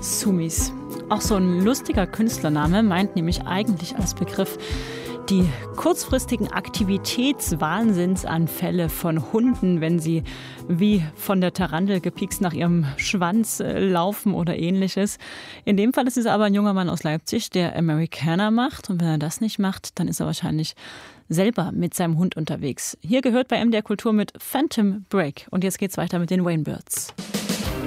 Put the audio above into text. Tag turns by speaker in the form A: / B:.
A: Sumis. Auch so ein lustiger Künstlername meint nämlich eigentlich als Begriff die kurzfristigen Aktivitätswahnsinnsanfälle von Hunden, wenn sie wie von der Tarantel gepikst nach ihrem Schwanz laufen oder ähnliches. In dem Fall ist es aber ein junger Mann aus Leipzig, der Amerikaner macht. Und wenn er das nicht macht, dann ist er wahrscheinlich selber mit seinem Hund unterwegs. Hier gehört bei MDR Kultur mit Phantom Break. Und jetzt geht's weiter mit den Wayne Birds.